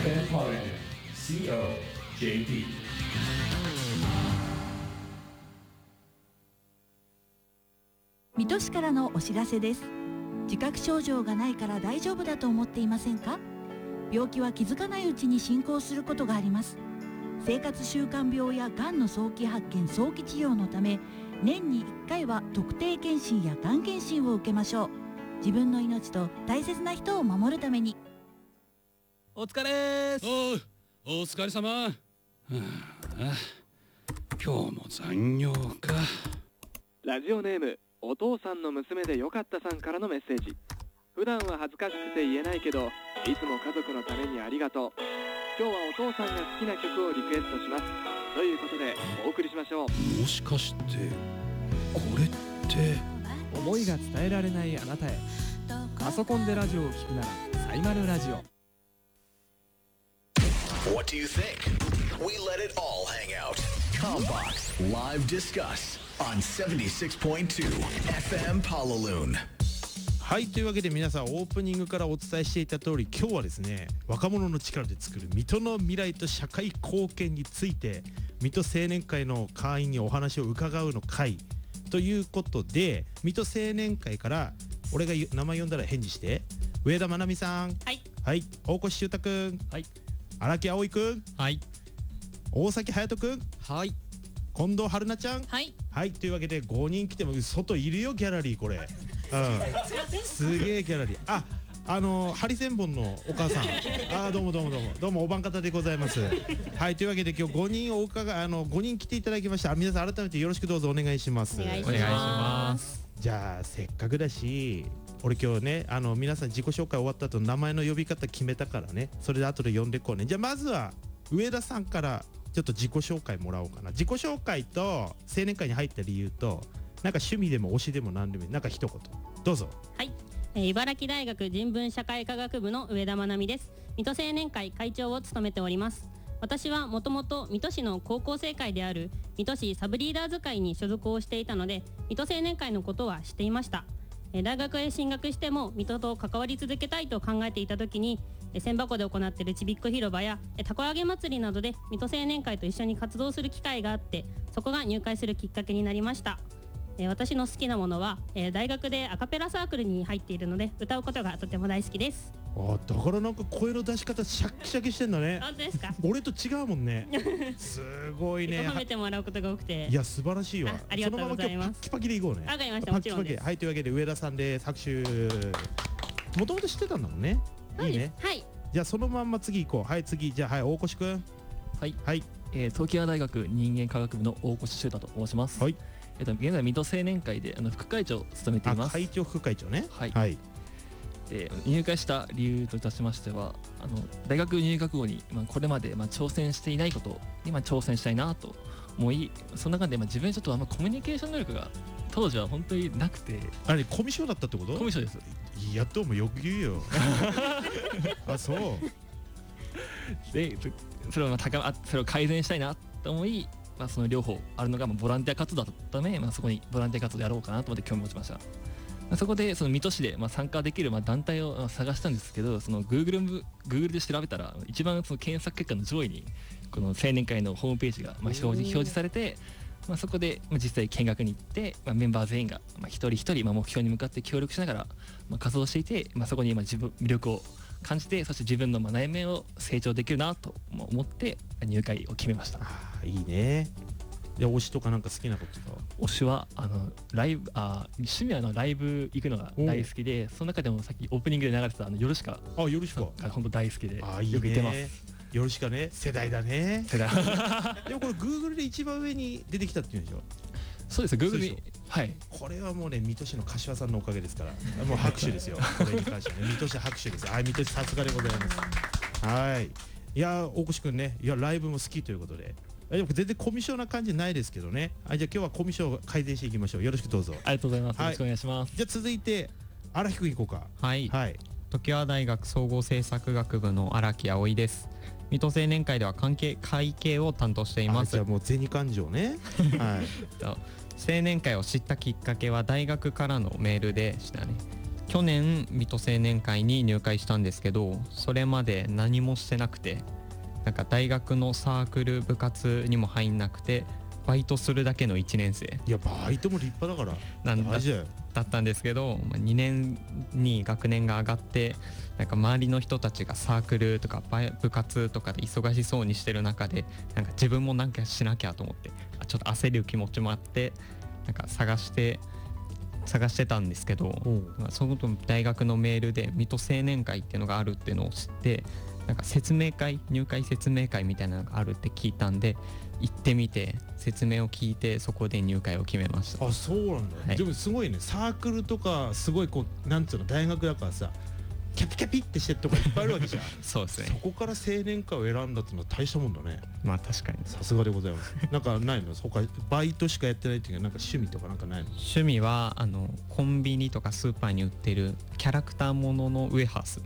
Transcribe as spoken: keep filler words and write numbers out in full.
Japan Polytech シーオージェーピー。 水戸市からのお知らせです。自覚症状がないから大丈夫だと思っていませんか？病気は気づかないうちに進行することがあります。生活習慣病やがんの早期発見・早期治療のため、年にいっかいは特定健診やがん検診を受けましょう。自分の命と大切な人を守るために。 お疲れーす。 おう、お疲れ様。はあ、今日も残業か。 ラジオネームお父さんの娘でよかったさんからのメッセージ。普段は恥ずかしくて言えないけど、いつも家族のためにありがとう。今日はお父さんが好きな曲をリクエストします。ということでお送りしましょう。 もしかしてこれって思いが伝えられないあなたへ。パソコンでラジオを聞くならサイマルラジオ。 What do you think? We let it all hang out. Combox Live Discuss on セブンティーシックスポイントツー エフエム Pallaloon。 はい、というわけで皆さん、オープニングからお伝えしていた通り、今日はですね、若者の力で作る水戸の未来と社会貢献について、水戸青年会の会員にお話を伺うの会ということで、水戸青年会から俺が名前呼んだら返事して、上田愛美さん、 はい、 はい、大越修太くん、 はい、 荒木葵くん、 はい、 大崎隼人くん、 はい、 近藤春菜ちゃん、 はい、 はい、というわけでごにん来ても外いるよ、ギャラリーこれ。うん、すげえギャラリー。あ、あのハリセンボンのお母さん。あ、どうもどうもどうもどうもお晩方でございます。はい、というわけで今日ごにんお伺い、あのごにん来ていただきました。皆さん改めてよろしくどうぞお願いします。 お願いします。 じゃあせっかくだし、俺今日ね、あの皆さん自己紹介終わった後名前の呼び方決めたからね、それで後で呼んでこうね。じゃあまずは上田さんからちょっと自己紹介もらおうかな。自己紹介と青年会に入った理由と、なんか趣味でも推しでも何でもいい、なんか一言どうぞ。 はい、えー、茨城大学人文社会科学部の上田愛美です。水戸青年会会長を務めております。私はもともと水戸市の高校生会である水戸市サブリーダーズ会に所属をしていたので、水戸青年会のことは知っていました。えー、大学へ進学しても水戸と関わり続けたいと考えていた時に、えー、千葉湖で行っているちびっこ広場や、えー、たこ揚げ祭りなどで水戸青年会と一緒に活動する機会があって、そこが入会するきっかけになりました。えー、私の好きなものは、えー、大学でアカペラサークルに入っているので、歌うことがとても大好きです。 あ、だからなんか声の出し方シャキシャキしてんだね。 本当ですか？ 俺と違うもんね。すごいね。 褒めてもらうことが多くて。 いや素晴らしいわ。 あ、ありがとうございます。 そのまま今日パッキパキでいこうね。 わかりました。もちろんです。 はい、というわけで上田さんで拍手。もともと知ってたんだもんね。いいね。 はい。 じゃあそのまんま次行こう。はい、次じゃあ、はい、大越くん。 はい、 はい、 えー、東京大学人間科学部の大越修太と申します。 はい。 えっと現在水戸青年会であの副会長を務めています。 会長副会長ね。 はい。 はい。 で入会した理由といたしましては、あの大学入学後に、まあ、これまでまあ挑戦していないことにまあ挑戦したいなと思い、その中でまあ自分ちょっとあんまコミュニケーション能力が当時は本当になくて。 あれコミュ障だったってこと？ コミュ障です。 いや、どうもよく言うよ。あ、そう。 でそれをまあ高あそれを改善したいなと思い、まあ、その両方あるのがまあボランティア活動だったため、まあ、そこにボランティア活動やろうかなと思って興味を持ちました。そこでその水戸市でまあ参加できるまあ団体を探したんですけど、その Google, Google で調べたら一番その検索結果の上位にこの青年会のホームページがまあ表示, 表示されて、まあ、そこで実際見学に行って、まあ、メンバー全員がまあ一人一人まあ目標に向かって協力しながらまあ活動していて、まあ、そこにまあ自分魅力を感じて、そして自分のまあ内面を成長できるなと思って入会を決めました。 あ、いいね。で推しとかなんか好きなこととか？ 推しはあのライブあ趣味はあのライブ行くのが大好きで、その中でもさっきオープニングで流れてたあのヨルシカ、 あ、ヨルシカが本当大好きで、 あ、いいね、 よく行ってます。 ヨルシカね、世代だね。 世代。 でもこれ Google で一番上に出てきたっていうんでしょ？ そうです、Google に。はい。 これはもうね、水戸市の柏さんのおかげですから、もう拍手ですよ。これに関してね、水戸市拍手です。はい、水戸市さすがでございます。はい。いや、大越くんね、いやライブも好きということで。でも全然コミュ障な感じないですけどね。はい、じゃあ今日はコミュ障を改善していきましょう。よろしくどうぞ。 ありがとうございます。 はい、 よろしくお願いします。 じゃあ続いて荒木くんいこうか。 はい。 はい。 常盤大学総合政策学部の荒木葵です。水戸青年会では関係会計を担当しています。 じゃあもう銭勘定ね。はい。 青年会を知ったきっかけは大学からのメールでしたね。 去年水戸青年会に入会したんですけど、それまで何もしてなくて、なんか大学のサークル部活にも入んなくて、バイトするだけのいちねん生。 いやバイトも立派だからなんだ大事だよ。 だったんですけど、にねんに学年が上がって、なんか周りの人たちがサークルとか部活とかで忙しそうにしてる中で、なんか自分もなんかしなきゃと思って、ちょっと焦る気持ちもあって、なんか探して探してたんですけど、その大学のメールで水戸青年会っていうのがあるっていうのを知って、なんか説明会、入会説明会みたいなのがあるって聞いたんで行ってみて、説明を聞いてそこで入会を決めました。 あ、そうなんだ、はい、でもすごいね、サークルとかすごいこうなんつうの、大学だからさキャピキャピってしてるとこいっぱいあるわけじゃんそうですね。 そこから青年会を選んだっていうのは大したもんだね。 まあ確かにさすがでございますなんかないの他バイトしかやってないっていうか、なんか趣味とかなんかないの？ 趣味はあのコンビニとかスーパーに売ってるキャラクターもののウエハース